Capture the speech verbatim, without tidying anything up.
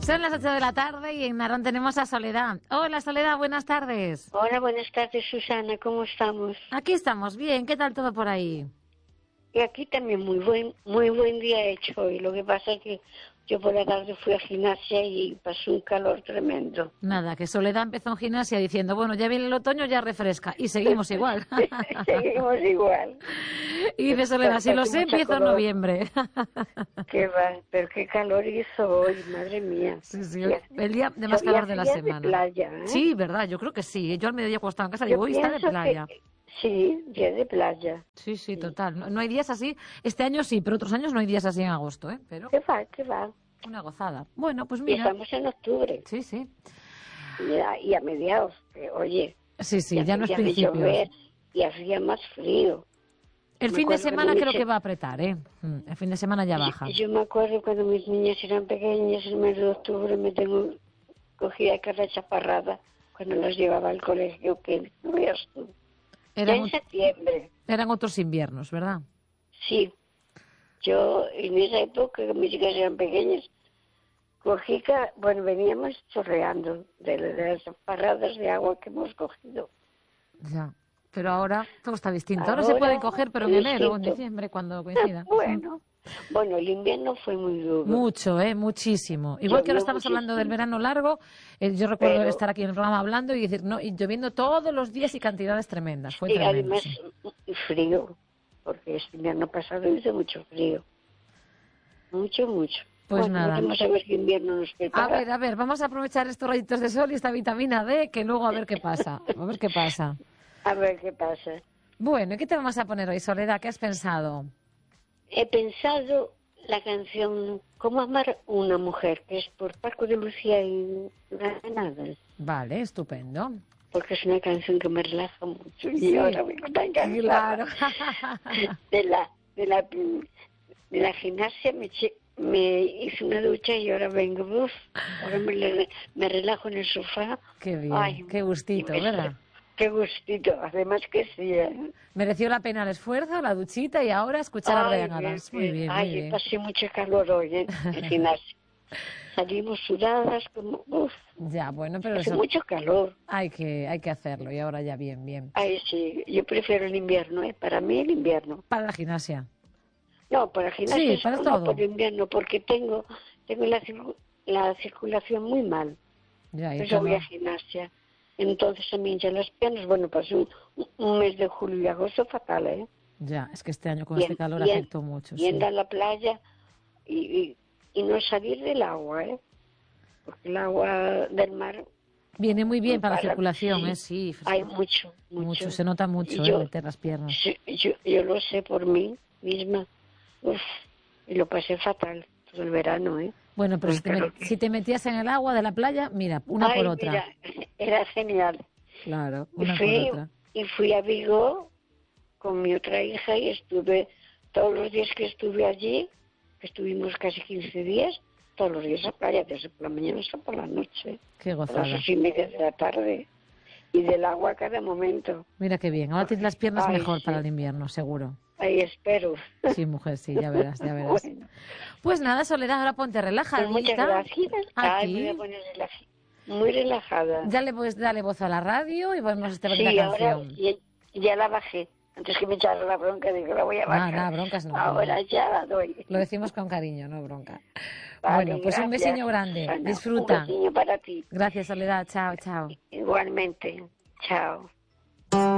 Son las ocho de la tarde y en Narón tenemos a Soledad. Hola Soledad, buenas tardes. Hola, buenas tardes Susana, ¿cómo estamos? Aquí estamos bien, ¿qué tal todo por ahí? Y aquí también muy buen muy buen día he hecho hoy. Lo que pasa es que yo por la tarde fui a gimnasia y pasó un calor tremendo. Nada, que Soledad empezó en gimnasia diciendo, bueno, ya viene el otoño, ya refresca. Y seguimos igual. Seguimos igual. Y dice Soledad, si lo sé, empiezo en noviembre. Qué va, pero qué calor hizo hoy, madre mía. Sí, sí, el día de más calor de la semana. De playa, ¿eh? Sí, verdad, yo creo que sí. Yo al mediodía cuando estaba en casa digo, hoy está de playa. Que... Sí, día de playa. Sí, sí, total. No, no hay días así. Este año sí, pero otros años no hay días así en agosto, ¿eh? Pero... ¿Qué va, qué va? Una gozada. Bueno, pues mira. Y estamos en octubre. Sí, sí. Y a, y a mediados, que, oye. Sí, sí, ya, ya no es principios. Y hacía más frío. El me fin de semana creo se... que va a apretar, ¿eh? El fin de semana ya baja. Yo, yo me acuerdo cuando mis niñas eran pequeñas, el mes de octubre me tengo cogida cada chaparrada cuando las llevaba al colegio, que no veas tú. Eran, ya en septiembre. Eran otros inviernos, ¿verdad? Sí. Yo, en esa época, que mis hijas eran pequeñas, cogí, bueno, veníamos chorreando de, de las paradas de agua que hemos cogido. Ya, pero ahora todo está distinto. Ahora, ahora se pueden coger, pero en distinto. enero o en diciembre, cuando coincida. Bueno, bueno, el invierno fue muy duro. Mucho, ¿eh? Muchísimo. Igual que ahora estamos muchísimo. hablando del verano largo, eh, yo recuerdo pero, estar aquí en el programa hablando y decir, no, y lloviendo todos los días y cantidades tremendas. Fue y tremendo, además sí. frío, porque este invierno pasado hizo mucho frío. Mucho, mucho. Pues bueno, nada. Vamos a ver qué invierno nos prepara. A ver, a ver, vamos a aprovechar estos rayitos de sol y esta vitamina D, que luego a ver qué pasa. A ver qué pasa. A ver qué pasa. Bueno, ¿y qué te vamos a poner hoy, Soledad? ¿Qué has pensado? He pensado la canción Cómo amar una mujer, que es por Paco de Lucía y Nadal. Vale, estupendo. Porque es una canción que me relaja mucho y sí. Ahora vengo tan cansada. Claro. de la de la de la gimnasia me eché, me hice una ducha y ahora vengo, uf, ahora me, me relajo en el sofá. Qué bien, ay, qué gustito, ¿verdad? Qué gustito, además que sí, ¿eh? Mereció la pena el esfuerzo, la duchita y ahora escuchar a Bryan Adams. Muy bien, ay, muy bien. pasé mucho calor hoy, ¿eh? En el gimnasio. Salimos sudadas, como, uf. Ya, bueno, pero hace eso... mucho calor. Hay que, hay que hacerlo y ahora ya bien, bien. Ay, sí, yo prefiero el invierno, ¿eh? Para mí el invierno. Para la gimnasia. No, para gimnasia sí, para no, todo. por invierno, porque tengo tengo la, la circulación muy mal. Ya, Por eso voy a gimnasia. Entonces se me hinchan las piernas. Bueno, pasó un, un mes de julio y agosto fatal, ¿eh? Ya, es que este año con y este en, calor y en, afectó mucho. Y en sí. la playa y, y, y no salir del agua, ¿eh? Porque el agua del mar... Viene muy bien para, para la circulación, sí, ¿eh? Sí. Hay mucho, mucho. Mucho, se nota mucho, yo, ¿eh? Meter las piernas. Yo, yo, yo lo sé por mí misma. Uf, y lo pasé fatal todo el verano, ¿eh? Bueno, pero si te, met, si te metías en el agua de la playa, mira, una Ay, por otra. Mira, era genial. Claro, una y fui, por otra. Y fui a Vigo con mi otra hija y estuve, todos los días que estuve allí, que estuvimos casi quince días, todos los días a playa, desde por la mañana hasta por la noche. Qué gozada. A las ocho y media de la tarde. Y del agua a cada momento. Mira qué bien. Ahora tienes las piernas Ay, mejor sí. para el invierno, seguro. Ahí espero. Sí, mujer, sí, ya verás, ya verás. Bueno. Pues nada, Soledad, ahora ponte relajadita. Pues muchas gracias. Ay, Aquí. me voy a poner relaj- muy relajada. Dale, pues, dale voz a la radio y ponemos esta sí, bonita ahora, canción. Y, ya la bajé. Antes que me echara la bronca, digo, la voy a bajar. No, no, broncas no. Ahora no. ya la doy. Lo decimos con cariño, no bronca. Vale, bueno, pues gracias, un besiño grande. Susana. Disfruta. Un besiño para ti. Gracias, Soledad. Chao, chao. Igualmente. Chao.